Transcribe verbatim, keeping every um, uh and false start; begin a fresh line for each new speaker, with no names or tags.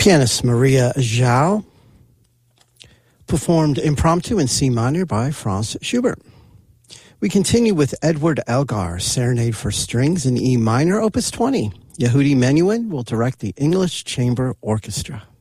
Pianist Maria Zhao performed Impromptu in C minor by Franz Schubert. We continue with Edward Elgar, Serenade for Strings in E minor, Opus twenty. Yehudi Menuhin will direct the English Chamber Orchestra.